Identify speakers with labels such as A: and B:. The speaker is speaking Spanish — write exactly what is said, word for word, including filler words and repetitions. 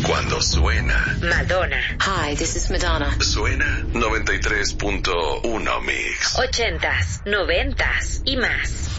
A: Cuando suena
B: Madonna.
C: Hi, this is Madonna.
A: Suena noventa y tres punto uno Mix.
B: Ochentas, noventas y más.